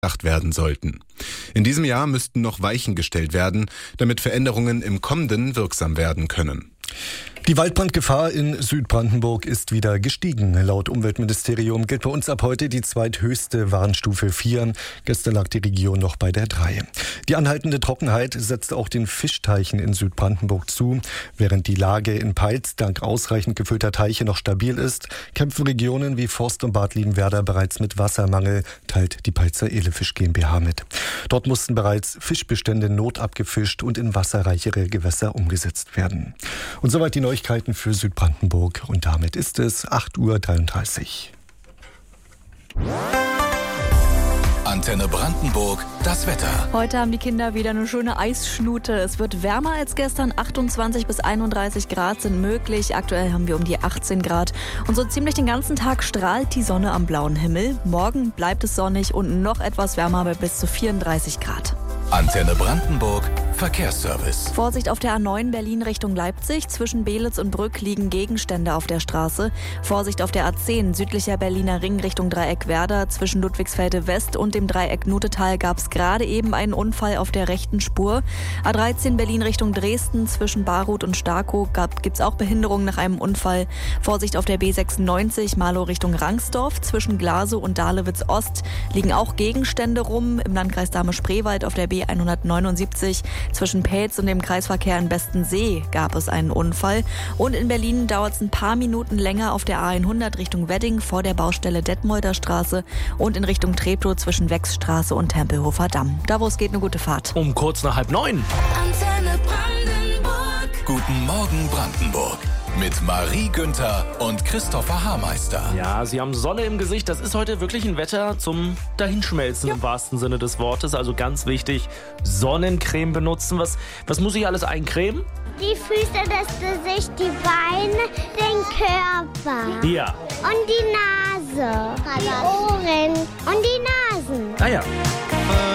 bedacht werden sollten. In diesem Jahr müssten noch Weichen gestellt werden, damit Veränderungen im kommenden wirksam werden können. Die Waldbrandgefahr in Südbrandenburg ist wieder gestiegen. Laut Umweltministerium gilt bei uns ab heute die zweithöchste Warnstufe 4. Gestern lag die Region noch bei der 3. Die anhaltende Trockenheit setzt auch den Fischteichen in Südbrandenburg zu. Während die Lage in Peitz dank ausreichend gefüllter Teiche noch stabil ist, kämpfen Regionen wie Forst und Bad Liebenwerda bereits mit Wassermangel, teilt die Peitzer Elefisch GmbH mit. Dort mussten bereits Fischbestände notabgefischt und in wasserreichere Gewässer umgesetzt werden. Und soweit die Neuigkeiten für Südbrandenburg. Und damit ist es 8:33 Uhr. Antenne Brandenburg, das Wetter. Heute haben die Kinder wieder eine schöne Eisschnute. Es wird wärmer als gestern. 28 bis 31 Grad sind möglich. Aktuell haben wir um die 18 Grad. Und so ziemlich den ganzen Tag strahlt die Sonne am blauen Himmel. Morgen bleibt es sonnig und noch etwas wärmer bei bis zu 34 Grad. Antenne Brandenburg, Verkehrsservice. Vorsicht auf der A9 Berlin Richtung Leipzig. Zwischen Belitz und Brück liegen Gegenstände auf der Straße. Vorsicht auf der A10 südlicher Berliner Ring Richtung Dreieck Werder. Zwischen Ludwigsfelde West und dem Dreieck Nutetal gab es gerade eben einen Unfall auf der rechten Spur. A13 Berlin Richtung Dresden. Zwischen Baruth und Starkow gibt es auch Behinderungen nach einem Unfall. Vorsicht auf der B96 Marlow Richtung Rangsdorf. Zwischen Glasow und Dahlewitz Ost liegen auch Gegenstände rum. Im Landkreis Dahme-Spreewald auf der B179 zwischen Pelz und dem Kreisverkehr in Bestensee gab es einen Unfall. Und in Berlin dauert es ein paar Minuten länger auf der A100 Richtung Wedding vor der Baustelle Detmolder Straße und in Richtung Treptow zwischen Wechsstraße und Tempelhofer Damm. Da, wo es geht, eine gute Fahrt. Um kurz nach 8:30. Antenne Brandenburg. Guten Morgen Brandenburg. Mit Marie Günther und Christopher Haarmeister. Ja, Sie haben Sonne im Gesicht. Das ist heute wirklich ein Wetter zum Dahinschmelzen im wahrsten Sinne des Wortes. Also ganz wichtig, Sonnencreme benutzen. Was muss ich alles eincremen? Die Füße, das Gesicht, die Beine, den Körper. Ja. Und die Nase. Die Ohren und die Nasen. Ah ja.